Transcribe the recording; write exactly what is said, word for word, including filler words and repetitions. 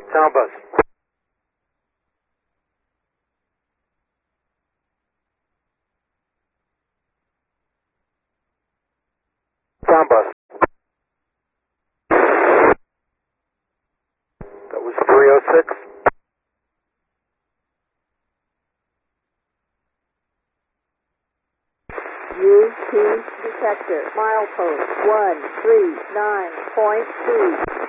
Town bus. Town bus. That was three oh six. U T detector, milepost one three nine point two.